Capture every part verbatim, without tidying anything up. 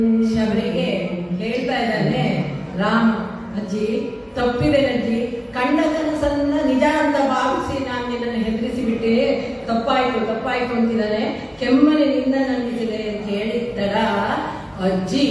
ಶಬರಿಗೆ ಹೇಳ್ತಾ ಇದ್ದಾನೆ ರಾಮ, ಅಜ್ಜಿ ತಪ್ಪಿದೆ ಅಜ್ಜಿ, ಕಂಡ ಕನಸನ್ನ ನಿಜ ಅಂತ ಭಾವಿಸಿ ನಾನು ನಿನ್ನನ್ನು ಹೆದರಿಸಿ ಬಿಟ್ಟೆ, ತಪ್ಪಾಯ್ತು ತಪ್ಪಾಯ್ತು ಅಂತಿದ್ದಾನೆ. ಕೆಮ್ಮನೆ ನಿಂದ ನಂಬಿಸಿದೆ ಅಂತ ಹೇಳಿದ್ದರ ಅಜ್ಜಿ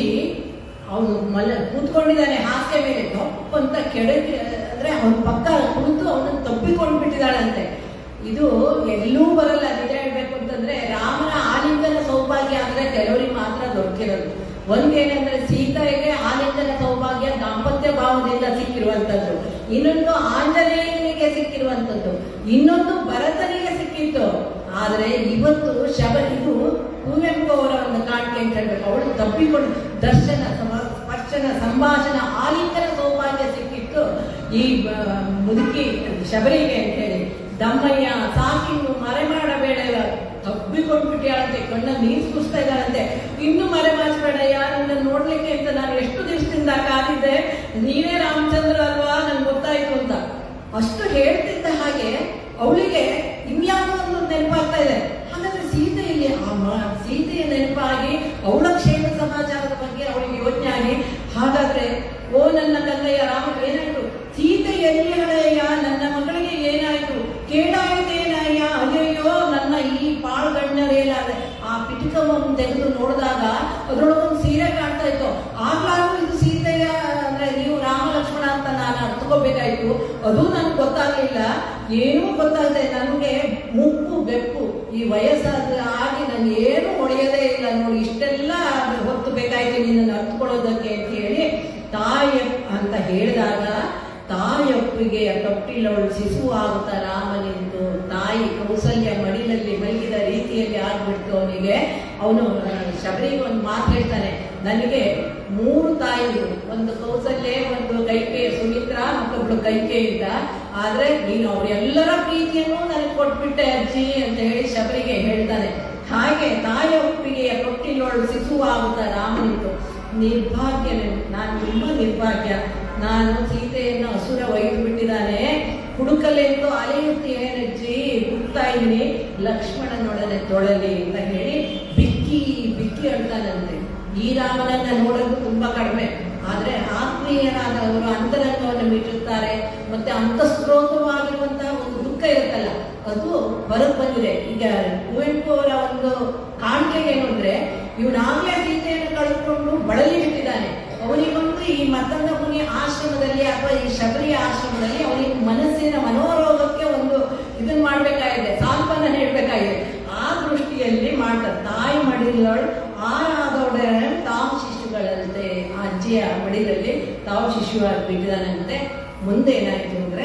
ಅವನು ಮಲ್ಲ ಕೂತ್ಕೊಂಡಿದ್ದಾನೆ ಹಾಸಿಗೆ ಮೇಲೆ, ತಪ್ಪು ಅಂತ ಕೆಳಗೆ ಅಂದ್ರೆ ಅವನ ಪಕ್ಕ ಕುಳಿತು ಅವನನ್ನು ತಪ್ಪಿಕೊಂಡು ಬಿಟ್ಟಿದ್ದಾಳಂತೆ. ಇದು ಎಲ್ಲೂ ಬರಲ್ಲ. ನಿಜ ಹೇಳ್ಬೇಕು ಅಂತಂದ್ರೆ ರಾಮನ ಆಲಿಂಗನ ಸೌಭಾಗ್ಯ ಅಂದ್ರೆ ಕೆಲವರಿಗೆ ಮಾತ್ರ ದೊರಕಿರೋದು. ಒಂದೇನಂದ್ರೆ ಸೀತೆಗೆ ಆಲಿಂಗನ ಸೌಭಾಗ್ಯ ದಾಂಪತ್ಯ ಭಾವದಿಂದ ಸಿಕ್ಕಿರುವಂತದ್ದು, ಇನ್ನೊಂದು ಆಂಜನೇಯನಿಗೆ ಸಿಕ್ಕಿರುವಂತದ್ದು, ಇನ್ನೊಂದು ಭರತನಿಗೆ ಸಿಕ್ಕಿತ್ತು. ಆದ್ರೆ ಇವತ್ತು ಶಬ ಇದು ಕುವೆಂಪು ಅವರ ಒಂದು ಕಾಣಿಕೆ ಅಂತ ಹೇಳ್ಬೇಕು. ಅವಳು ತಪ್ಪಿಕೊಂಡು ದರ್ಶನ ಸ್ಪರ್ಶನ ಸಂಭಾಷಣ ಆಲಿಂಗನ ಸೌಭಾಗ್ಯ ಸಿಕ್ಕಿತ್ತು ಈ ಮುದುಕಿ ಶಬರಿಗೆ ಅಂತ ಹೇಳಿ. ದಮ್ಮಯ್ಯ ಸಾಕಿನ್ನು ಮರೆ ಮಾಡಬೇಡ, ತಬ್ಬಿಕೊಂಡ್ಬಿಟ್ಟಿಯಾಳಂತೆ, ಕಣ್ಣ ನೀರು ಸುಸ್ತಾ ಇದ್ದಾಳಂತೆ. ಇನ್ನು ಮರೆ ಮಾಚಬೇಡಯ್ಯ, ನನ್ನ ನೋಡ್ಲಿಕ್ಕೆ ಅಂತ ನಾನು ಎಷ್ಟು ದಿವಸದಿಂದ ಕಾದಿದ್ದೆ, ನೀನೇ ರಾಮಚಂದ್ರ ಅಲ್ವಾ, ನನ್ಗೆ ಗೊತ್ತಾಯ್ತು ಅಂತ. ಅಷ್ಟು ಹೇಳ್ತಿದ್ದ ಹಾಗೆ ಅವಳಿಗೆ ಇನ್ಯಾವುದೋ ಒಂದು ನೆನಪಾಗ್ತಾ ಇದೆ. ಹಾಗಾದ್ರೆ ಸೀತೆಯಲ್ಲಿ ಆ ಸೀತೆಯ ನೆನಪಾಗಿ ಅವಳ ಕ್ಷೇಮ ಸಮಾಚಾರದ ಬಗ್ಗೆ ಅವಳಿಗೆ ಯೋಚನೆ ಆಗಿ, ಹಾಗಾದ್ರೆ ಓ ನನ್ನ ಕನ್ನಯ್ಯ ರಾಮ ಏನಾಯ್ತು, ಸೀತೆ ಎಲ್ಲಿ ಹಳೆಯ, ನನ್ನ ಮಗಳಿಗೆ ಏನಾಯ್ತು, ಕೇಳಾಯ್ತೇನಯ್ಯ, ಅಯ್ಯಯ್ಯೋ ನನ್ನ ಈ ಪಾಳ್ಗಣ್ಣರೇಲಾದೆ. ಆ ಪಿಟಕವನ್ನು ತೆಗೆದು ನೋಡಿದಾಗ ಅದ್ರೊಳಗೊಂದು ಸೀರೆ ಕಾಣ್ತಾ ಇತ್ತು. ಆಗ್ಲಾಗೂ ಇದು ಸೀತೆಯ ಅಂದ್ರೆ ನೀವು ರಾಮ ಲಕ್ಷ್ಮಣ ಅಂತ ನಾನು ಅರ್ಥಕೋಬೇಕಾಯ್ತು. ಅದು ನನ್ಗೆ ಗೊತ್ತಾಗ್ಲಿಲ್ಲ, ಏನೂ ಗೊತ್ತಾಗದೆ ನನಗೆ ಮುಪ್ಪು ಬೆಪ್ಪು ಈ ವಯಸ್ಸಾದ ಆಗಿ ನನ್ಗೆ ಏನು ಹೊಡೆಯೋದೇ ಇಲ್ಲ ನೋಡಿ, ಇಷ್ಟೆಲ್ಲ ಹೊತ್ತು ಬೇಕಾಯ್ತು ನಿನ್ನನ್ನು ಅರ್ಥಕೊಳ್ಳೋದಕ್ಕೆ ಅಂತ ಹೇಳಿ ತಾಯಿ ಅಂತ ಹೇಳಿದಾಗ ತಾಯೊಪ್ಪಿಗೆ ತೊಟ್ಟಿಲವಳು ಶಿಶು ಆಗುತ್ತಾ ರಾಮನಿಂದು ತಾಯಿ ಕೌಸಲ್ಯ ಮಡಿಲಲ್ಲಿ ಮಲಗಿದ ರೀತಿಯಲ್ಲಿ ಆಗ್ಬಿಡ್ತು ಅವನಿಗೆ. ಅವನು ಶಬರಿಗೆ ಒಂದು ಮಾತು ಹೇಳ್ತಾನೆ, ನನಗೆ ಮೂರು ತಾಯಿಗಳು, ಒಂದು ಕೌಸಲ್ಯ, ಒಂದು ಕೈಕೆ ಸುಮಿತ್ರ, ಮತ್ತೊಬ್ಳು ಕೈಕೆ ಇದ್ದ. ಆದ್ರೆ ನೀನು ಅವರೆಲ್ಲರ ಪ್ರೀತಿಯನ್ನು ನನಗೆ ಕೊಟ್ಬಿಟ್ಟೆ ಅಜ್ಜಿ ಅಂತ ಹೇಳಿ ಶಬರಿಗೆ ಹೇಳ್ತಾನೆ. ಹಾಗೆ ತಾಯಿ ಒಪ್ಪಿಗೆಯ ತೊಟ್ಟಿಲವಳು ಶಿಶು ಆಗುತ್ತಾ ರಾಮನಿಂದು. ನಿರ್ಭಾಗ್ಯ, ನಾನು ತುಂಬಾ ನಿರ್ಭಾಗ್ಯ, ನಾನು ಸೀತೆಯನ್ನು ಅಸುರ ಒಯ್ದು ಬಿಟ್ಟಿದ್ದಾನೆ, ಹುಡುಕಲೆಂದು ಅಲೆಯುತ್ತೇನಜ್ಜಿ, ಹುಡುಕ್ತಾ ಇದ್ದೀನಿ, ಲಕ್ಷ್ಮಣನೊಡನೆ ತೊಳಲಿ ಅಂತ ಹೇಳಿ ಬಿಕ್ಕಿ ಬಿಕ್ಕಿ ಅಳ್ತಾನಂತೆ. ಈ ರಾಮನನ್ನ ನೋಡೋದು ತುಂಬಾ ಕಡಿಮೆ, ಆದ್ರೆ ಆತ್ಮೀಯರಾದವರು ಅಂತರಂಗವನ್ನು ಮೀಟುತ್ತಾರೆ. ಮತ್ತೆ ಅಂತಸ್ರೋತವಾಗಿರುವಂತಹ ಒಂದು ದುಃಖ ಇರುತ್ತಲ್ಲ, ಅದು ಹೊರಗೆ ಬಂದಿದೆ. ಈಗ ಕುವೆಂಪು ಅವರ ಒಂದು ಕಾಣಿಕೆ ಏನು ಅಂದ್ರೆ, ಇವನಾಗ್ಲೇ ಸೀತೆಯನ್ನು ಕಳೆದುಕೊಂಡು ಬಳಲಿ ಬಿಟ್ಟಿದ್ದಾನೆ. ಅವನಿಗೊಂದು ಈ ಮತ್ತಂಗ ಮುನಿ ಆಶ್ರಮದಲ್ಲಿ ಅಥವಾ ಈ ಶಬರಿಯ ಆಶ್ರಮದಲ್ಲಿ ಅವನಿಗೆ ಮನಸ್ಸಿನ ಮನೋರೋಗಕ್ಕೆ ಒಂದು ಇದನ್ನ ಮಾಡ್ಬೇಕಾಗಿದೆ, ಸಾಂತ್ವನ ಹೇಳ್ಬೇಕಾಗಿದೆ. ಆ ದೃಷ್ಟಿಯಲ್ಲಿ ಮಾಡ್ತಾರೆ. ತಾಯಿ ಮಡಿಲಳು ಆರಾದೊಡನೆ ತಾವು ಶಿಶುಗಳಂತೆ, ಆ ಅಜ್ಜಿಯ ಮಡಿಲಲ್ಲಿ ತಾವು ಶಿಶುವಾಗಿ ಬಿಟ್ಟಿದಾನಂತೆ. ಮುಂದೆ ಏನಾಯ್ತು ಅಂದ್ರೆ,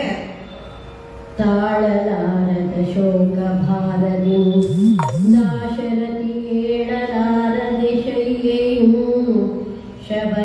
ತಾಳಲಾರದ ಶೋಕ ಭಾರದಿ ದಾಶರಥಿ